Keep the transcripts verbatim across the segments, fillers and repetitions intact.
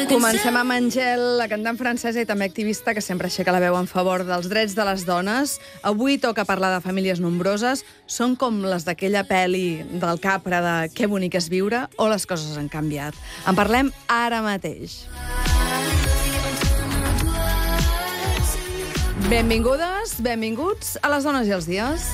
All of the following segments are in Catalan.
Comencem amb Angel, la cantant francesa i també activista que sempre aixeca la veu en favor dels drets de les dones. Avui toca parlar de famílies nombroses. Són com les d'aquella pel·li del Capra de Que bonic és viure o les coses han canviat. En parlem ara mateix. Benvingudes, benvinguts a Les dones i els dies.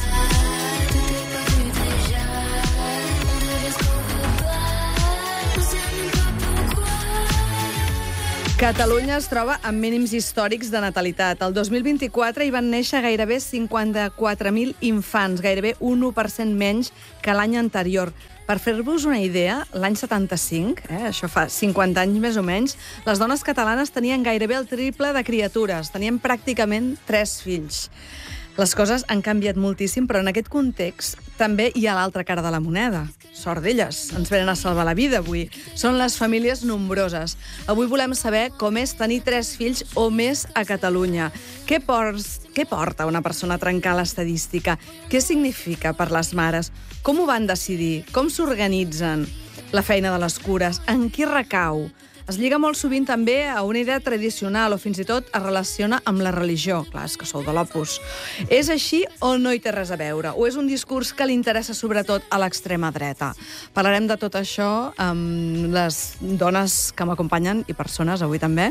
Catalunya es troba amb mínims històrics de natalitat. El dos mil vint-i-quatre hi van néixer gairebé cinquanta-quatre mil infants, gairebé un u per cent menys que l'any anterior. Per fer-vos una idea, l'any setanta-cinc, eh, això fa cinquanta anys més o menys, les dones catalanes tenien gairebé el triple de criatures, tenien pràcticament tres fills. Les coses han canviat moltíssim, però en aquest context també hi ha l'altra cara de la moneda. Sort d'elles, ens venen a salvar la vida avui. Són les famílies nombroses. Avui volem saber com és tenir tres fills o més a Catalunya. Què, pors, què porta una persona a trencar l'estadística? Què significa per les mares? Com ho van decidir? Com s'organitzen? La feina de les cures, en qui recau? Es lliga molt sovint també a una idea tradicional o fins i tot es relaciona amb la religió. Clar, és que sou de l'Opus. És així o no hi té res a veure? O és un discurs que li interessa sobretot a l'extrema dreta? Parlarem de tot això amb les dones que m'acompanyen i persones avui també.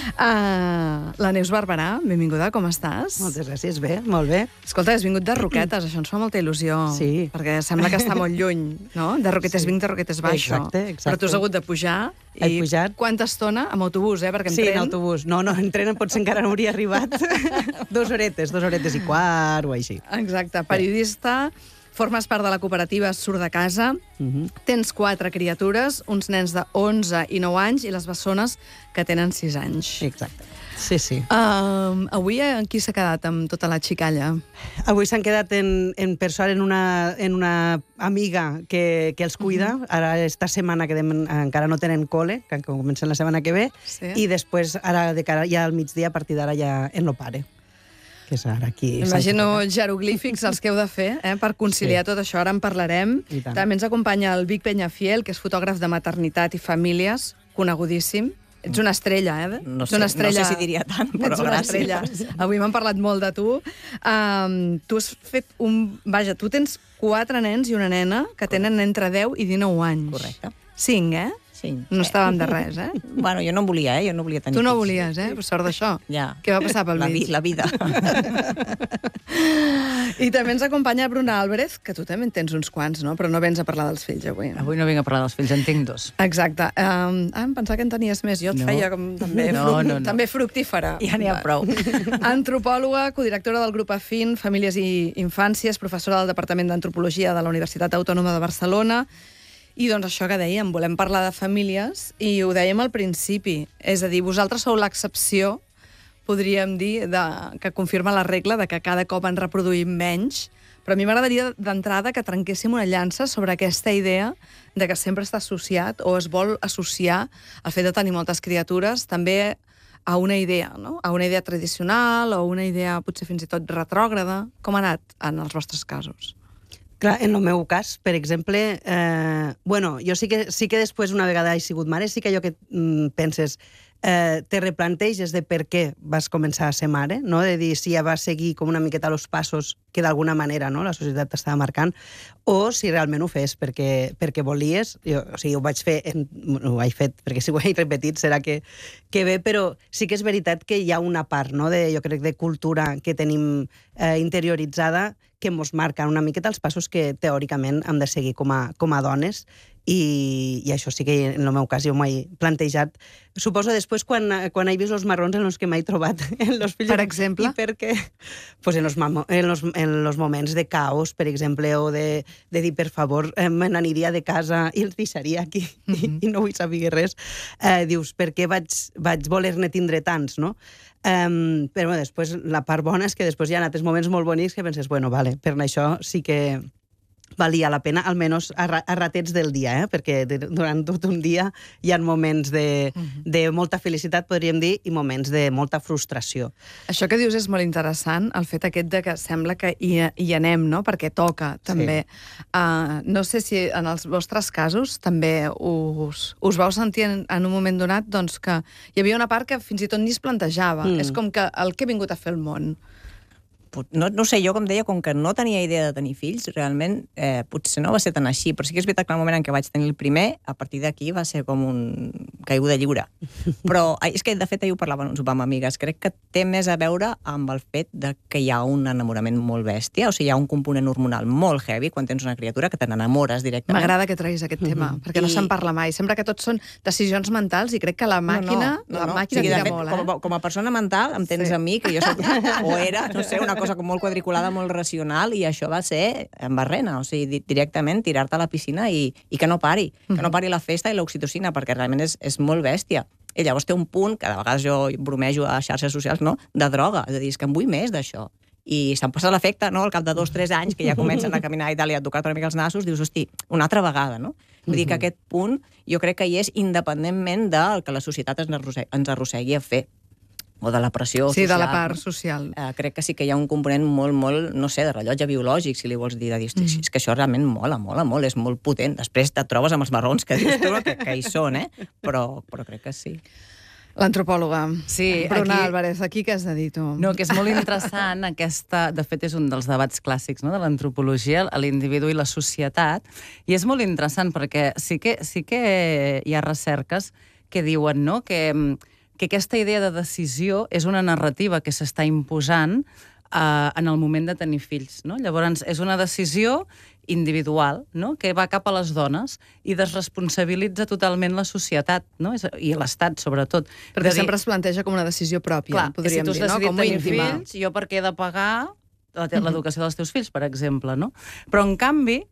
Uh, la Neus Barberà, benvinguda, com estàs? Moltes gràcies, bé, molt bé. Escolta, has vingut de Roquetes, això ens fa molta il·lusió. Sí. Perquè sembla que està molt lluny, no? De Roquetes sí. vinc, de Roquetes baixo. Exacte, exacte. Però tu has hagut de pujar. He pujat. Quanta estona? Amb autobús, eh? Perquè en sí, tren... en autobús. No, no, en tren potser encara no hauria arribat. Dos horetes, dos horetes i quart o així. Exacte. Periodista, formes part de la cooperativa Surt de Casa, uh-huh. Tens quatre criatures, uns nens de onze i nou anys i les bessones que tenen sis anys. Exacte. Sí, sí. Uh, avui en qui s'ha quedat amb tota la xicalla? Avui s'han quedat en, en per sort en una, en una amiga que, que els cuida. Uh-huh. Ara esta setmana que dem, encara no tenen col·le, que comencen la setmana que ve, sí. I després ara de cara ja al migdia, a partir d'ara ja en lo pare. Que és ara aquí. Imagino jeroglífics els que heu de fer eh, per conciliar sí. Tot això. Ara en parlarem. També ens acompanya el Vic Peñafiel, que és fotògraf de maternitat i famílies, conegudíssim. Ets una estrella, eh? No sé, estrella... no sé si diria tant, però Ets una gràcies. Estrella. Avui m'han parlat molt de tu. Um, tu has fet un... Vaja, tu tens quatre nens i una nena que tenen entre deu i dinou anys. Correcte. Cinc, eh? Cinc. No estàvem de res, eh? Bueno, jo no en volia, eh? Jo no volia tenir Tu no fills. volies, eh? Per sort d'això. Ja. Què va passar pel la mig? Vi, la vida. I també ens acompanya Bruna Álvarez, que tu també en tens uns quants, no? Però no vens a parlar dels fills avui. Avui no vinc a parlar dels fills, en tinc dos. Exacte. Um, ah, em pensava que en tenies més. Jo et no. feia com també, no, fruc... no, no. també fructífera. Ja n'hi ha prou. Antropòloga, codirectora del grup Afin, Famílies i Infàncies, professora del Departament d'Antropologia de la Universitat Autònoma de Barcelona. I doncs això que dèiem, volem parlar de famílies i ho dèiem al principi. És a dir, vosaltres sou l'excepció, podríem dir, de, que confirma la regla de que cada cop en reproduïm menys, però a mi m'agradaria d'entrada que trenquéssim una llança sobre aquesta idea de que sempre està associat o es vol associar el fet de tenir moltes criatures també a una idea, no? A una idea tradicional o una idea potser fins i tot retrògrada. Com ha anat en els vostres casos? Clar, en el meu cas, per exemple, eh, bueno, jo sí que, sí que després, una vegada he sigut mare, sí que allò que mm, penses, eh, te replanteges de per què vas començar a ser mare, no? De dir si ja vas seguir com una miqueta els passos que d'alguna manera no? La societat t'estava marcant, o si realment ho fes perquè, perquè volies. Jo, o sigui, ho vaig fer, en, ho he fet, perquè si ho he repetit serà que, que bé, però sí que és veritat que hi ha una part, no? De, jo crec, de cultura que tenim eh, interioritzada que ens marca una miqueta els passos que teòricament hem de seguir com a, com a dones i, i això sí que en el meu cas jo m'ho he plantejat. Suposo després quan, quan he vist els marrons en els que m'he trobat en los fills. Per exemple? I perquè pues en, los mamo, en, los, en los moments de caos, per exemple, o de, de dir, per favor, eh, me n'aniria de casa i els deixaria aquí mm-hmm. i, i no vull saber res. Eh, dius, per què vaig, vaig voler-ne tindre tants, no? Um, però bueno, després la part bona és que després hi ha altres moments molt bonics que penses, bueno, vale, per això sí que valia la pena, almenys a, ra a ratets del dia, eh? Perquè de, durant tot un dia hi ha moments de, uh-huh. de molta felicitat, podríem dir, i moments de molta frustració. Això que dius és molt interessant, el fet aquest de que sembla que hi, hi anem, no? Perquè toca, també. Sí. Uh, no sé si en els vostres casos també us, us vau sentir en, en un moment donat doncs, que hi havia una part que fins i tot ni es plantejava. Mm. És com que el que he vingut a fer el món. No, no sé, jo com deia, com que no tenia idea de tenir fills, realment eh, potser no va ser tan així, però sí que és veritat que el moment en què vaig tenir el primer, a partir d'aquí va ser com un caiguda lliure. Però és que, de fet, ahir ho parlaven uns sopar amb amigues, crec que té més a veure amb el fet de que hi ha un enamorament molt bèstia, o sigui, hi ha un component hormonal molt heavy quan tens una criatura que te n'enamores directament. M'agrada que traguis aquest tema, mm-hmm. perquè no I... se'n parla mai. Sempre que tot són decisions mentals i crec que la màquina, no, no, no, la màquina o sigui, tira fet, molt, eh? Com a, com a persona mental, em tens sí. a mi, que jo soc, o era, no sé, una cosa com molt quadriculada, molt racional, i això va ser en barrena, o sigui, directament tirar-te a la piscina i, i que no pari, que no pari la festa i l'oxitocina, perquè realment és, és molt bèstia. I llavors té un punt, que de vegades jo bromejo a xarxes socials, no?, de droga, és a dir, és que em vull més d'això. I se'm passa l'efecte, no?, al cap de dos o tres anys, que ja comencen a caminar i tal, i a tocar una mica els nassos, dius, hosti, una altra vegada, no? Vull dir que aquest punt jo crec que hi és independentment del que la societat ens arrossegui a fer, o de la pressió sí, social. Sí, de la part social. Eh, crec que sí que hi ha un component molt, molt, no sé, de rellotge biològic, si li vols dir, de dir, mm. és que això realment mola, mola molt, és molt potent. Després et trobes amb els marrons que dius tu que, que hi són, eh? Però, però crec que sí. L'antropòloga. Sí, Bruna aquí... Álvarez, aquí què has de dir tu? No, que és molt interessant aquesta... De fet, és un dels debats clàssics, no?, de l'antropologia, l'individu i la societat, i és molt interessant perquè sí que, sí que hi ha recerques que diuen, no?, que... que aquesta idea de decisió és una narrativa que s'està imposant eh, en el moment de tenir fills, no? Llavors, és una decisió individual, no?, que va cap a les dones i desresponsabilitza totalment la societat, no?, i l'Estat, sobretot. Perquè de sempre dir... es planteja com una decisió pròpia, clar, podríem dir, no? Si tu has decidit no? tenir fills, jo per què he de pagar l'educació dels teus fills, per exemple, no? Però, en canvi,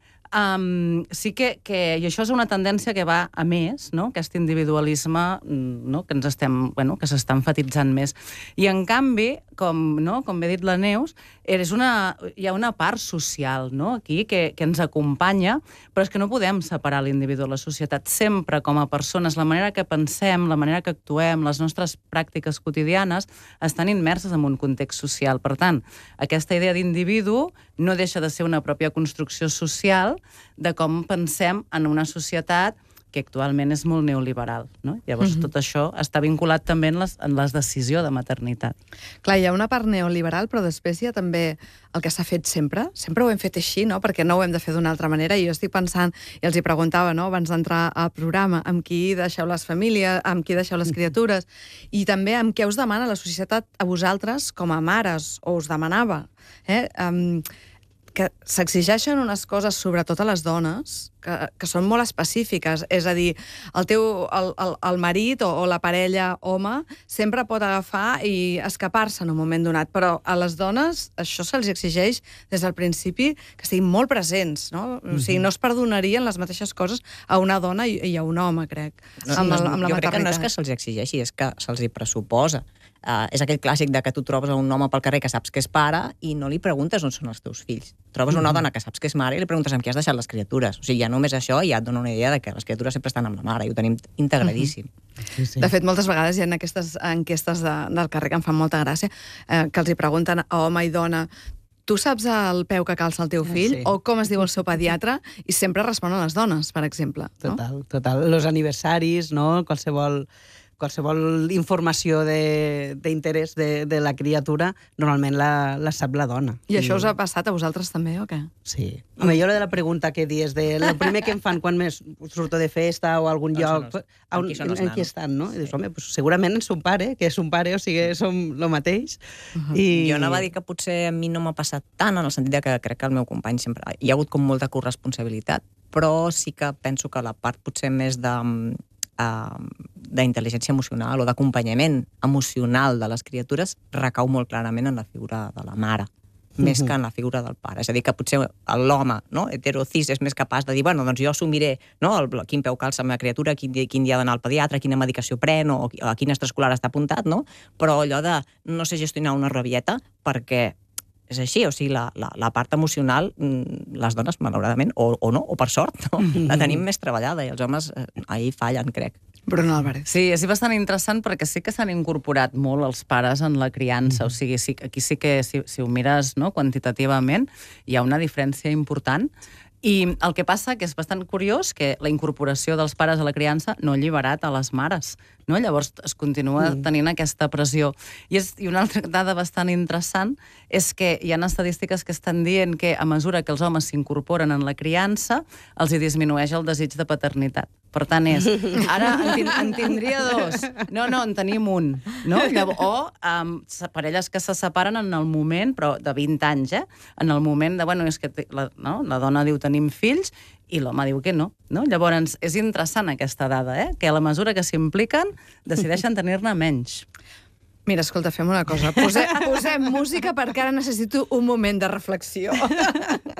Um, sí que, que, i això és una tendència que va a més, no?, aquest individualisme, no?, que ens estem, bueno, que s'està enfatitzant més. I en canvi, com, no?, com bé ha dit la Neus, és una, hi ha una part social, no?, aquí, que, que ens acompanya, però és que no podem separar l'individu de la societat. Sempre, com a persones, la manera que pensem, la manera que actuem, les nostres pràctiques quotidianes, estan immerses en un context social. Per tant, aquesta idea d'individu no deixa de ser una pròpia construcció social de com pensem en una societat que actualment és molt neoliberal, no? Llavors, mm-hmm. tot això està vinculat també en, les, en les decisió de maternitat. Clar, hi ha una part neoliberal, però després hi ha també el que s'ha fet sempre. Sempre ho hem fet així, no?, perquè no ho hem de fer d'una altra manera. I jo estic pensant, i els hi preguntava, no?, abans d'entrar al programa, amb qui deixeu les famílies, amb qui deixeu les criatures, i també amb què us demana la societat a vosaltres com a mares, o us demanava, eh? Um, que s'exigeixen unes coses, sobretot a les dones, que, que són molt específiques. És a dir, el teu el, el, el marit o, o la parella home sempre pot agafar i escapar-se en un moment donat, però a les dones això se'ls exigeix des del principi que estiguin molt presents, no? Mm-hmm. O sigui, no es perdonarien les mateixes coses a una dona i, i a un home, crec, no, amb, no, el, amb la jo maternitat. crec que no és que se'ls exigeixi, és que se'ls hi pressuposa. Uh, és aquell clàssic de que tu trobes un home pel carrer que saps que és pare i no li preguntes on són els teus fills. Trobes una dona que saps que és mare i li preguntes amb qui has deixat les criatures. O sigui, ja només això ja et dona una idea de que les criatures sempre estan amb la mare i ho tenim integradíssim. Sí, sí. De fet, moltes vegades hi ha aquestes enquestes de, del carrer que em fan molta gràcia, eh, que els hi pregunten a home i dona: tu saps el peu que calça el teu fill? Sí. O com es diu el seu pediatre? I sempre responen les dones, per exemple. Total, no? total. Los aniversaris, no? Qualsevol... qualsevol informació d'interès de, de, de la criatura, normalment la, la sap la dona. I, I això us ha passat a vosaltres també, o què? Sí. Home, jo de la pregunta que dius, de el primer que em fan quan més surto de festa o a algun no, lloc, no, on, en, en qui estan, no? I dius, home, pues, segurament és un pare, que és un pare, o sigui, som el mateix. Uh-huh. I... Jo anava a dir que potser a mi no m'ha passat tant, en el sentit que crec que el meu company sempre... Hi ha hagut com molta corresponsabilitat, però sí que penso que la part potser més de... d'intel·ligència emocional o d'acompanyament emocional de les criatures recau molt clarament en la figura de la mare, més uh-huh. que en la figura del pare. És a dir, que potser l'home, no, heterocis, és més capaç de dir, bueno, doncs jo assumiré, no, el, quin peu calça la meva criatura, quin, quin dia ha d'anar al pediatre, quina medicació pren, o a quin extraescolar està apuntat, no? Però allò de no sé gestionar una rabieta perquè és així, o sigui, la, la, la part emocional, les dones, malauradament, o, o no, o per sort, no? La tenim més treballada i els homes eh, ahir fallen, crec. Bruno Álvarez. Sí, és bastant interessant perquè sí que s'han incorporat molt els pares en la criança, o sigui, sí, aquí sí que, si, si ho mires no, quantitativament, hi ha una diferència important. I el que passa, que és bastant curiós, que la incorporació dels pares a la criança no ha alliberat a les mares, no? Llavors es continua mm. tenint aquesta pressió. I, és, I una altra dada bastant interessant és que hi ha estadístiques que estan dient que a mesura que els homes s'incorporen en la criança, els hi disminueix el desig de paternitat. Per tant, és, ara en, tin en tindria dos. No, no, en tenim un. No? Llavors, o um, parelles que se separen en el moment, però de vint anys, eh? En el moment de, bueno, és que la, no? la dona diu tenim fills i l'home diu que no, no. Llavors, és interessant aquesta dada, eh? Que a la mesura que s'impliquen, decideixen tenir-ne menys. Mira, escolta, fem una cosa. Posem, posem música perquè ara necessito un moment de reflexió.